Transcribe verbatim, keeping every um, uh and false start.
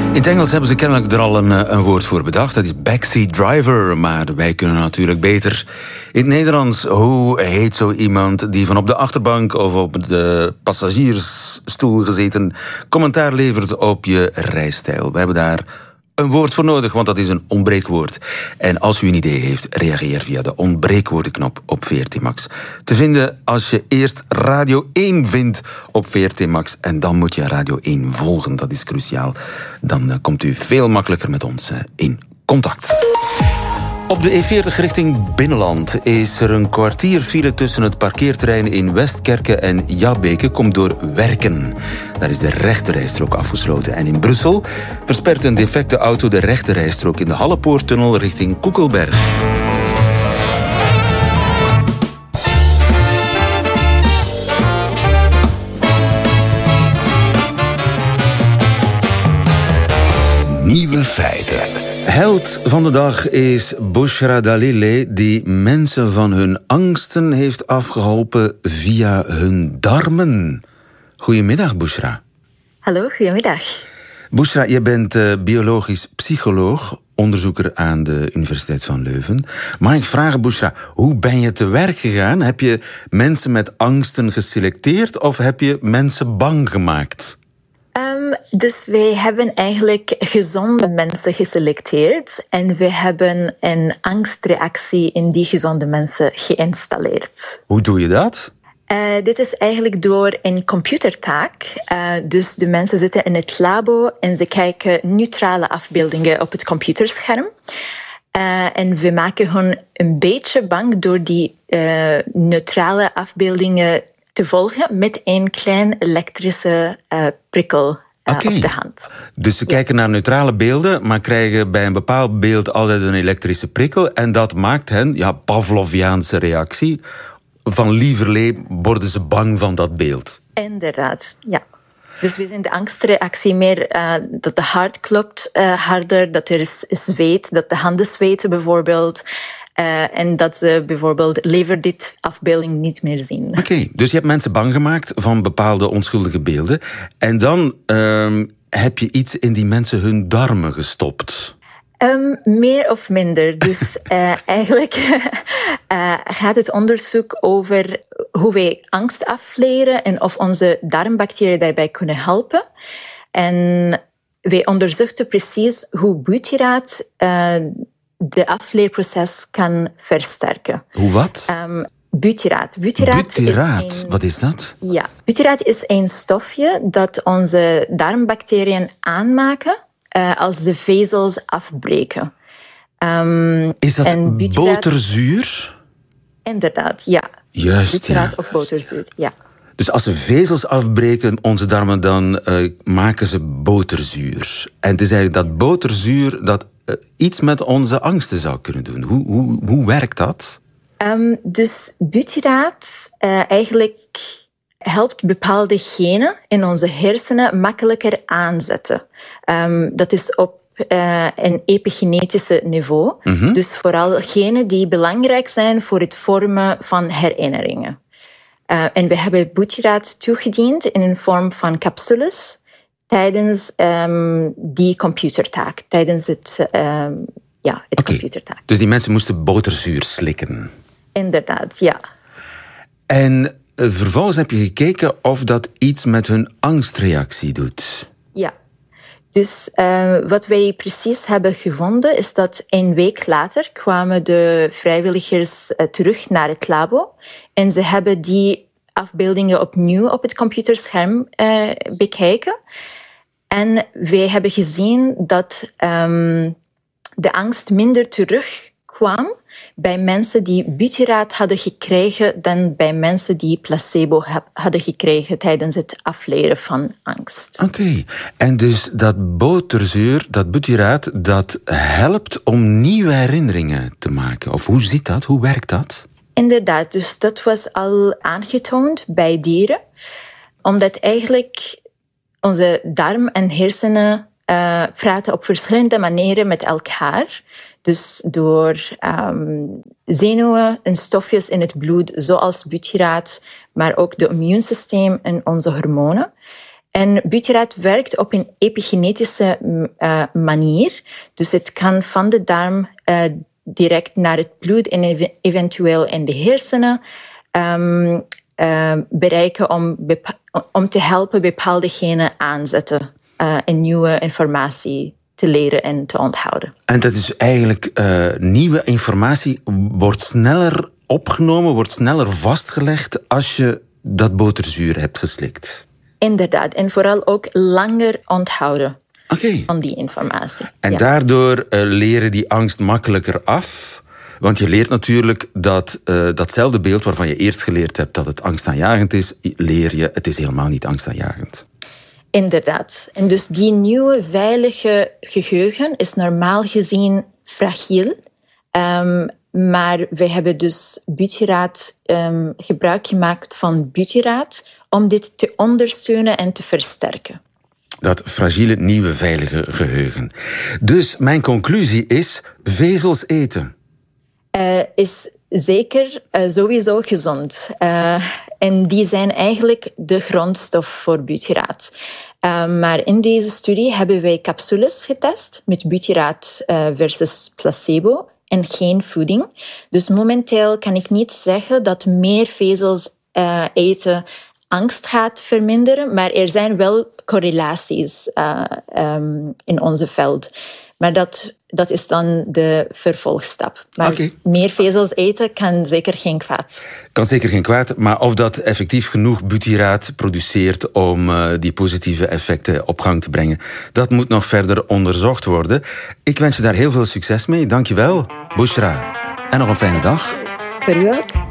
In het Engels hebben ze kennelijk er al een, een woord voor bedacht. Dat is backseat driver, maar wij kunnen natuurlijk beter. In het Nederlands, hoe heet zo iemand die van op de achterbank of op de passagiersstoel gezeten commentaar levert op je rijstijl? We hebben daar een woord voor nodig, want dat is een ontbreekwoord. En als u een idee heeft, reageer via de ontbreekwoordenknop op V R T Max. Te vinden als je eerst Radio één vindt op V R T Max. En dan moet je Radio één volgen, dat is cruciaal. Dan uh, komt u veel makkelijker met ons uh, in contact. Op de E veertig richting Binnenland is er een kwartier file tussen het parkeerterrein in Westkerken en Jabbeke. Komt door werken. Daar is de rechterrijstrook afgesloten. En in Brussel verspert een defecte auto de rechterrijstrook in de Hallepoorttunnel richting Koekelberg. Nieuwe feiten. Held van de dag is Bushra Dalile, die mensen van hun angsten heeft afgeholpen via hun darmen. Goedemiddag, Bushra. Hallo, goedemiddag. Bushra, je bent uh, biologisch psycholoog, onderzoeker aan de Universiteit van Leuven. Mag ik vragen, Bushra, hoe ben je te werk gegaan? Heb je mensen met angsten geselecteerd of heb je mensen bang gemaakt? Um, dus wij hebben eigenlijk gezonde mensen geselecteerd en we hebben een angstreactie in die gezonde mensen geïnstalleerd. Hoe doe je dat? Uh, dit is eigenlijk door een computertaak. Uh, dus de mensen zitten in het labo en ze kijken neutrale afbeeldingen op het computerscherm. Uh, en we maken hun een beetje bang door die uh, neutrale afbeeldingen te volgen met een klein elektrische uh, prikkel uh, okay. op de hand. Dus ze kijken ja. naar neutrale beelden, maar krijgen bij een bepaald beeld altijd een elektrische prikkel. En dat maakt hen, ja, Pavloviaanse reactie, van lieverlee worden ze bang van dat beeld. Inderdaad, ja. Dus we zien de angstreactie meer uh, dat de hart klopt uh, harder, dat er is zweet, dat de handen zweten bijvoorbeeld. Uh, en dat ze bijvoorbeeld liever dit afbeelding niet meer zien. Oké, okay, dus je hebt mensen bang gemaakt van bepaalde onschuldige beelden. En dan uh, heb je iets in die mensen hun darmen gestopt. Um, meer of minder. Dus uh, eigenlijk uh, gaat het onderzoek over hoe wij angst afleren en of onze darmbacteriën daarbij kunnen helpen. En wij onderzochten precies hoe butyraat uh, de afleerproces kan versterken. Hoe wat? Um, butyraat. Butyraat, butyraat. Is een, wat is dat? Ja, butyraat is een stofje dat onze darmbacteriën aanmaken uh, als de vezels afbreken. Um, is dat en butyraat, boterzuur? Inderdaad, ja. Juist, butyraat ja. of boterzuur, ja. Dus als ze vezels afbreken, onze darmen, dan uh, maken ze boterzuur. En het is eigenlijk dat boterzuur dat uh, iets met onze angsten zou kunnen doen. Hoe, hoe, hoe werkt dat? Um, dus butyraat uh, eigenlijk helpt bepaalde genen in onze hersenen makkelijker aanzetten. Um, dat is op uh, een epigenetische niveau. Mm-hmm. Dus vooral genen die belangrijk zijn voor het vormen van herinneringen. Uh, en we hebben butyraat toegediend in een vorm van capsules tijdens um, die computertaak, tijdens het, um, ja, het okay. computertaak. Dus die mensen moesten boterzuur slikken? Inderdaad, ja. En uh, vervolgens heb je gekeken of dat iets met hun angstreactie doet? Ja. Dus uh, wat wij precies hebben gevonden is dat een week later kwamen de vrijwilligers uh, terug naar het labo en ze hebben die afbeeldingen opnieuw op het computerscherm uh, bekijken. En wij hebben gezien dat um, de angst minder terugkwam bij mensen die butyraat hadden gekregen dan bij mensen die placebo hadden gekregen tijdens het afleren van angst. Oké, okay. En dus dat boterzuur, dat butyraat, dat helpt om nieuwe herinneringen te maken? Of hoe zit dat? Hoe werkt dat? Inderdaad, dus dat was al aangetoond bij dieren. Omdat eigenlijk onze darm en hersenen uh, praten op verschillende manieren met elkaar. Dus door um, zenuwen en stofjes in het bloed, zoals butyraat, maar ook het immuunsysteem en onze hormonen. En butyraat werkt op een epigenetische uh, manier. Dus het kan van de darm uh, direct naar het bloed en ev- eventueel in de hersenen um, uh, bereiken om, bepa- om te helpen bepaalde genen aanzetten uh, en nieuwe informatie te leren en te onthouden. En dat is eigenlijk uh, nieuwe informatie wordt sneller opgenomen, wordt sneller vastgelegd als je dat boterzuur hebt geslikt. Inderdaad, en vooral ook langer onthouden okay. van die informatie. En ja. daardoor uh, leren die angst makkelijker af. Want je leert natuurlijk dat uh, datzelfde beeld waarvan je eerst geleerd hebt dat het angstaanjagend is, leer je, het is helemaal niet angstaanjagend. Inderdaad. En dus die nieuwe veilige geheugen is normaal gezien fragiel. Um, maar we hebben dus butyraat, um, gebruik gemaakt van butyraat om dit te ondersteunen en te versterken. Dat fragiele, nieuwe, veilige geheugen. Dus mijn conclusie is, vezels eten. Uh, is zeker uh, sowieso gezond. Uh, en die zijn eigenlijk de grondstof voor butyraat. Uh, maar in deze studie hebben wij capsules getest met butyraat uh, versus placebo en geen voeding. Dus momenteel kan ik niet zeggen dat meer vezels uh, eten angst gaat verminderen, maar er zijn wel correlaties uh, um, in onze veld. Maar dat, dat is dan de vervolgstap. Maar okay. meer vezels eten kan zeker geen kwaad. Kan zeker geen kwaad, maar of dat effectief genoeg butyraat produceert om uh, die positieve effecten op gang te brengen, dat moet nog verder onderzocht worden. Ik wens je daar heel veel succes mee. Dank je wel, Bushra. En nog een fijne dag. Voor u ook.